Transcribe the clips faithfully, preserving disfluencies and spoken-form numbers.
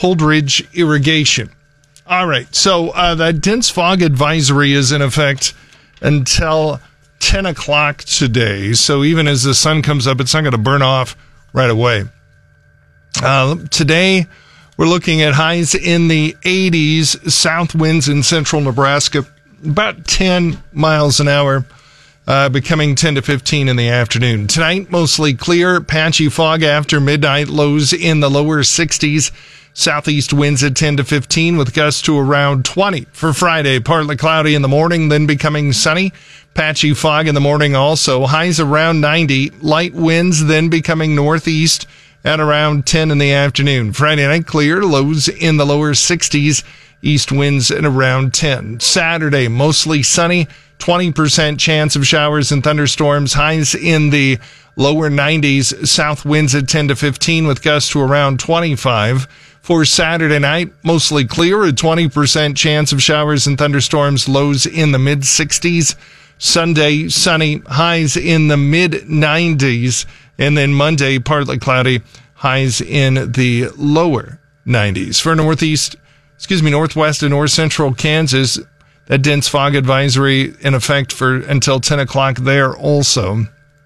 Holdridge Irrigation. All right, so uh, that dense fog advisory is in effect until ten o'clock today. So even as the sun comes up, it's not going to burn off right away. Uh, today, we're looking at highs in the eighties, south winds in central Nebraska, about ten miles an hour, uh, becoming ten to fifteen in the afternoon. Tonight, mostly clear, patchy fog after midnight, lows in the lower sixties. Southeast winds at ten to fifteen with gusts to around twenty. For Friday, partly cloudy in the morning, then becoming sunny. Patchy fog in the morning also. Highs around ninety. Light winds then becoming northeast at around ten in the afternoon. Friday night clear. Lows in the lower sixties. East winds at around ten. Saturday, mostly sunny. twenty percent chance of showers and thunderstorms. Highs in the lower nineties. South winds at ten to fifteen with gusts to around twenty-five. For Saturday night, mostly clear, a twenty percent chance of showers and thunderstorms, lows in the mid-sixties. Sunday, sunny, highs in the mid-nineties. And then Monday, partly cloudy, highs in the lower nineties. For northeast, excuse me, northwest and north central Kansas, that dense fog advisory in effect for until ten o'clock there also.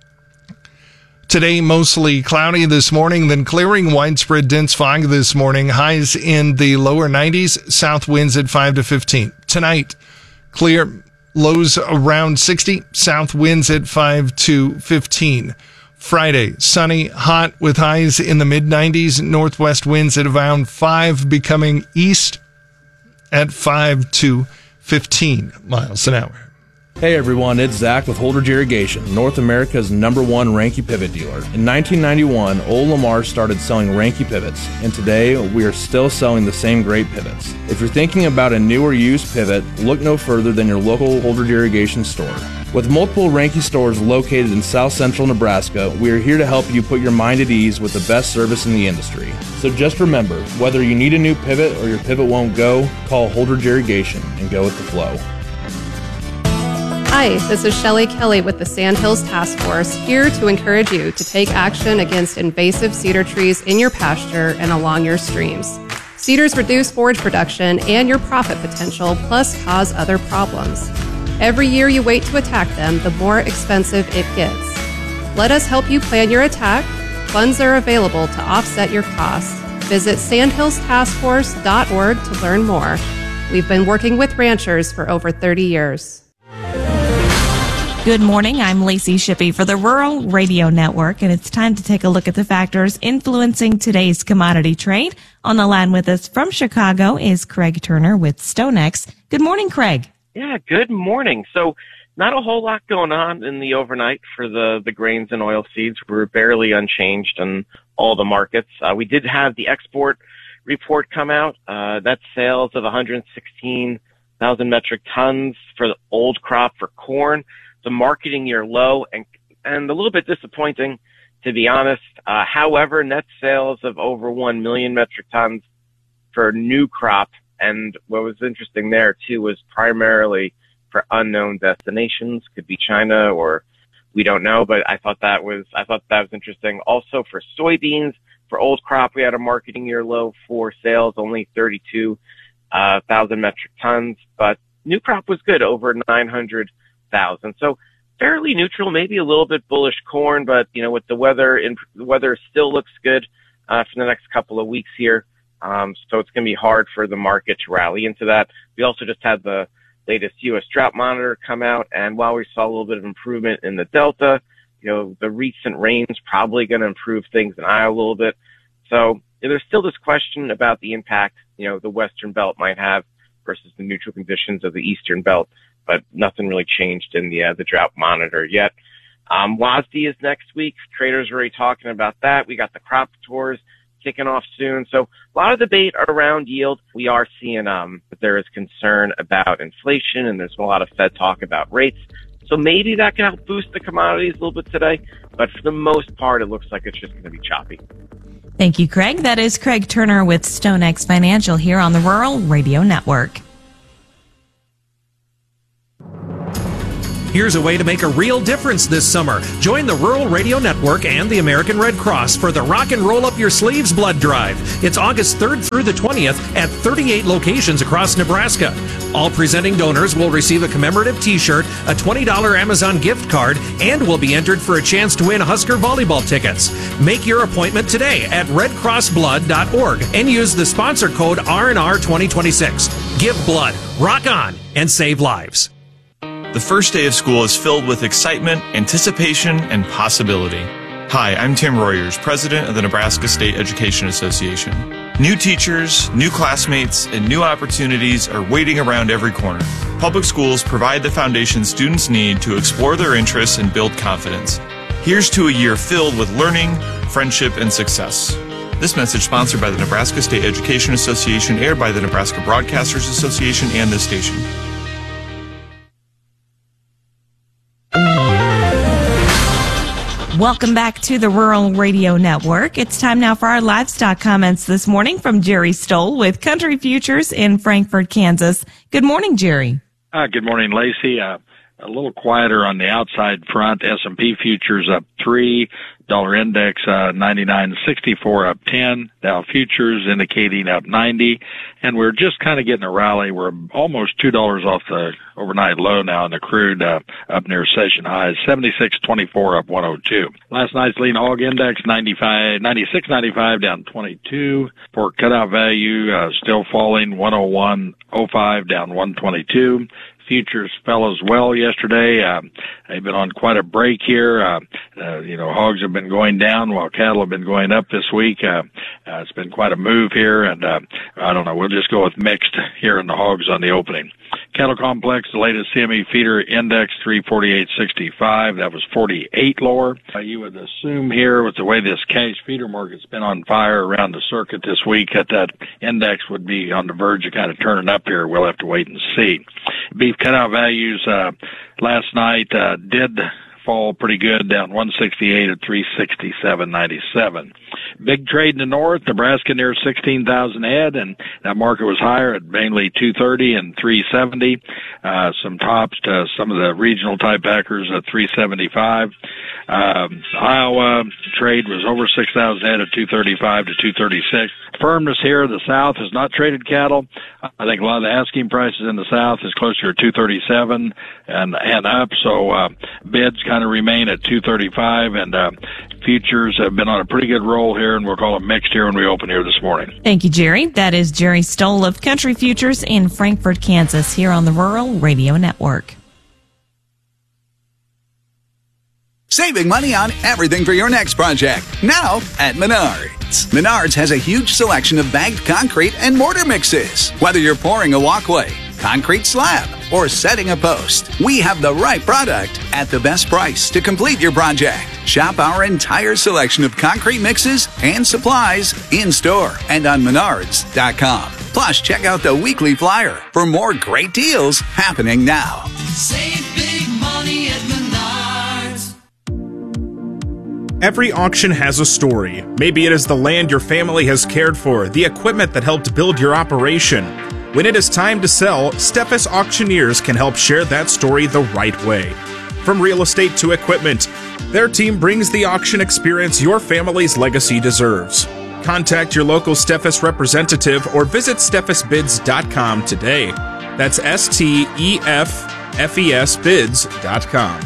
Today, mostly cloudy this morning, then clearing, widespread dense fog this morning. Highs in the lower nineties, south winds at five to fifteen. Tonight, clear, lows around sixty, south winds at five to fifteen. Friday, sunny, hot with highs in the mid-nineties, northwest winds at around five, becoming east at five to fifteen miles an hour. Hey everyone, it's Zach with Holdridge Irrigation, North America's number one Ranke pivot dealer. In nineteen ninety-one, Old Lamar started selling Ranke pivots, and today we are still selling the same great pivots. If you're thinking about a new or used pivot, look no further than your local Holdridge Irrigation store. With multiple Ranke stores located in south central Nebraska, we are here to help you put your mind at ease with the best service in the industry. So just remember, whether you need a new pivot or your pivot won't go, call Holdridge Irrigation and go with the flow. Hi, this is Shelley Kelly with the Sandhills Task Force, here to encourage you to take action against invasive cedar trees in your pasture and along your streams. Cedars reduce forage production and your profit potential, plus cause other problems. Every year you wait to attack them, the more expensive it gets. Let us help you plan your attack. Funds are available to offset your costs. Visit sandhills task force dot org to learn more. We've been working with ranchers for over thirty years. Good morning, I'm Lacey Shippey for the Rural Radio Network, and it's time to take a look at the factors influencing today's commodity trade. On the line with us from Chicago is Craig Turner with StoneX. Good morning, Craig. Yeah, good morning. So not a whole lot going on in the overnight for the, the grains and oil seeds. We're barely unchanged in all the markets. Uh, we did have the export report come out. Uh, that's sales of one hundred sixteen thousand metric tons for the old crop for corn. The marketing year low and and a little bit disappointing, to be honest. Uh, however, net sales of over one million metric tons for new crop. And what was interesting there, too, was primarily for unknown destinations. Could be China or we don't know, but I thought that was I thought that was interesting. Also for soybeans, for old crop, we had a marketing year low for sales, only thirty-two thousand metric tons. But new crop was good, over nine hundred thousand. So fairly neutral, maybe a little bit bullish corn, but you know, with the weather, in, the weather still looks good uh, for the next couple of weeks here. Um, so it's going to be hard for the market to rally into that. We also just had the latest U S drought monitor come out, and while we saw a little bit of improvement in the Delta, you know, the recent rain's probably going to improve things in Iowa a little bit. So you know, there's still this question about the impact, you know, the Western Belt might have versus the neutral conditions of the Eastern Belt. But nothing really changed in the uh, the drought monitor yet. Um, WASDE is next week. Traders are already talking about that. We got the crop tours kicking off soon. So a lot of debate around yield. We are seeing um, that there is concern about inflation, and there's a lot of Fed talk about rates. So maybe that can help boost the commodities a little bit today. But for the most part, it looks like it's just going to be choppy. Thank you, Craig. That is Craig Turner with StoneX Financial here on the Rural Radio Network. Here's a way to make a real difference this summer. Join the Rural Radio Network and the American Red Cross for the Rock and Roll Up Your Sleeves Blood Drive. It's August third through the twentieth at thirty-eight locations across Nebraska. All presenting donors will receive a commemorative t-shirt, a twenty dollars Amazon gift card, and will be entered for a chance to win Husker volleyball tickets. Make your appointment today at red cross blood dot org and use the sponsor code R N R twenty twenty-six. Give blood, rock on, and save lives. The first day of school is filled with excitement, anticipation, and possibility. Hi, I'm Tim Royers, president of the Nebraska State Education Association. New teachers, new classmates, and new opportunities are waiting around every corner. Public schools provide the foundation students need to explore their interests and build confidence. Here's to a year filled with learning, friendship, and success. This message sponsored by the Nebraska State Education Association, aired by the Nebraska Broadcasters Association and this station. Welcome back to the Rural Radio Network. It's time now for our livestock comments this morning from Jerry Stoll with Country Futures in Frankfort, Kansas. Good morning, Jerry. Uh, good morning, Lacey. Uh, a little quieter on the outside front. S and P futures up three. Dollar index uh, ninety-nine sixty-four up ten. Dow futures indicating up ninety. And we're just kind of getting a rally. We're almost two dollars off the overnight low now, and the crude uh, up near session highs. seventy-six twenty-four up one oh two. Last night's lean hog index ninety-five, ninety-six ninety-five down twenty-two. Pork cutout value uh, still falling one oh one oh five down one twenty-two. Futures fell as well yesterday. Uh, they've been on quite a break here. Uh, uh, you know, hogs have been going down while cattle have been going up this week. Uh, uh, it's been quite a move here, and uh, I don't know. We'll just go with mixed here in the hogs on the opening. Cattle complex, the latest C M E feeder index three forty-eight sixty-five. That was forty-eight lower. Uh, you would assume here with the way this cash feeder market's been on fire around the circuit this week that that index would be on the verge of kind of turning up here. We'll have to wait and see. Beef cutout values uh, last night uh, did fall pretty good, down one sixty-eight at three sixty-seven ninety-seven. Big trade in the north, Nebraska near sixteen thousand head, and that market was higher at mainly two thirty and three seventy. Uh, some tops to some of the regional type packers at three seventy-five. Um, Iowa trade was over six thousand head at two thirty-five to two thirty-six. Firmness here, the South has not traded cattle. I think a lot of the asking prices in the South is closer to two thirty-seven and, and up, so uh, bids kind of remain at two thirty-five, and uh, futures have been on a pretty good roll here, and we'll call it mixed here when we open here this morning. Thank you, Jerry. That is Jerry Stoll of Country Futures in Frankfort, Kansas, here on the Rural Radio Network. Saving money on everything for your next project. Now at Menards. Menards has a huge selection of bagged concrete and mortar mixes. Whether you're pouring a walkway, concrete slab, or setting a post, we have the right product at the best price to complete your project. Shop our entire selection of concrete mixes and supplies in store and on menards dot com. Plus, check out the weekly flyer for more great deals happening now. Save big money at Menards. Every auction has a story. Maybe it is the land your family has cared for, the equipment that helped build your operation. When it is time to sell, Steffes Auctioneers can help share that story the right way. From real estate to equipment, their team brings the auction experience your family's legacy deserves. Contact your local Steffes representative or visit steffes bids dot com today. That's S T E F F E S bids dot com.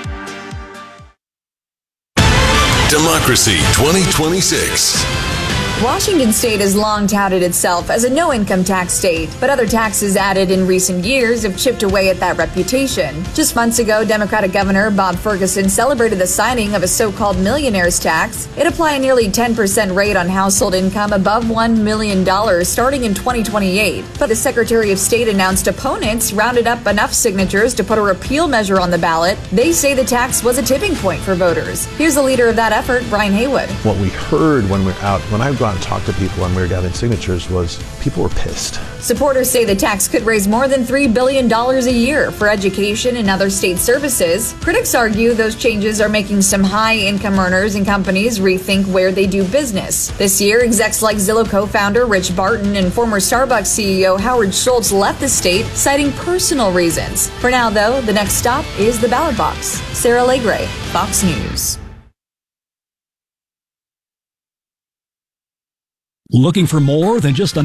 Democracy twenty twenty-six. Washington State has long touted itself as a no-income tax state, but other taxes added in recent years have chipped away at that reputation. Just months ago, Democratic Governor Bob Ferguson celebrated the signing of a so-called millionaire's tax. It applied a nearly ten percent rate on household income above one million dollars starting in twenty twenty-eight. But the Secretary of State announced opponents rounded up enough signatures to put a repeal measure on the ballot. They say the tax was a tipping point for voters. Here's the leader of that effort, Brian Haywood. What we heard when we're out, when I've gone go out and talk to people when we were gathering signatures was people were pissed. Supporters say the tax could raise more than three billion dollars a year for education and other state services. Critics argue those changes are making some high-income earners and companies rethink where they do business. This year, execs like Zillow co-founder Rich Barton and former Starbucks C E O Howard Schultz left the state, citing personal reasons. For now, though, the next stop is the ballot box. Sarah Legre, Fox News. Looking for more than just a